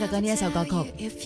嘅嗰呢一首歌曲。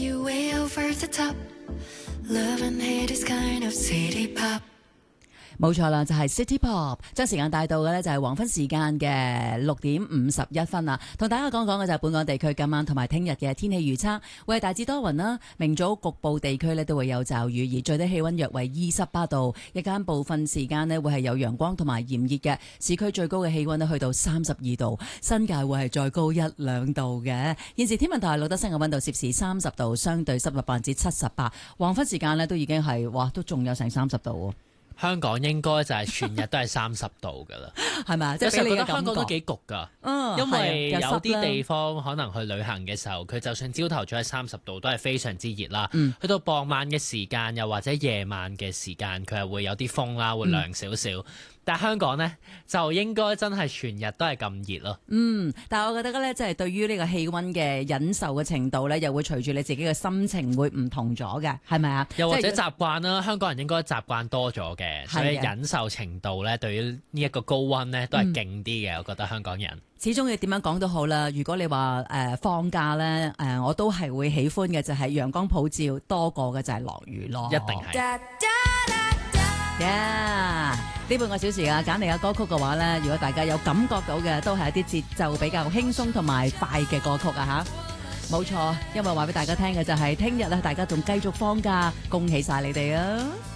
冇錯啦，就係 City Pop， 將時間帶到嘅呢，就係黃昏時間嘅6:51啦。同大家講講嘅就係本港地區今晚同埋聽日嘅天氣預測，會係大致多雲啦，明早局部地區呢都會有驟雨，而最低氣溫約為28度，日間部分時間呢會係有陽光同埋炎熱嘅，市區最高嘅氣溫呢去到32度，新界會係再高1-2度嘅。現時天文台錄得室外溫度攝氏30度，相對濕度78%，黃昏時間呢都已經係哇，都仲有成30度喎。 香港應該就係全日都係30度噶啦， 係咪？即係覺得香港都幾焗噶，因為有啲地方可能去旅行嘅時候，佢就算朝頭早係30度，都係非常之熱啦。去到傍晚嘅時間，又或者夜晚嘅時間，佢係會有啲風啦，會涼少少。但係香港呢，就應該真係全日都係咁熱咯。 但係我覺得咧，即係對於呢個氣溫嘅忍受嘅程度咧，又會隨住你自己嘅心情會唔同咗嘅，係咪啊？ 又或者習慣啦，香港人應該習慣多咗嘅，所以忍受程度咧，對於呢一個高溫咧，都係勁啲嘅。我覺得香港人始終你點樣講都好啦。如果你話放假咧，我都係會喜歡嘅，就係陽光普照多過嘅就係落雨咯。 一定係。 呢半個小時啊，揀嚟嘅歌曲嘅話呢，如果大家有感覺到嘅，都係一啲節奏比較輕鬆同埋快嘅歌曲啊吓，冇錯，因為話俾大家聽嘅就係聽日啊，大家仲繼續放假，恭喜晒你哋啊！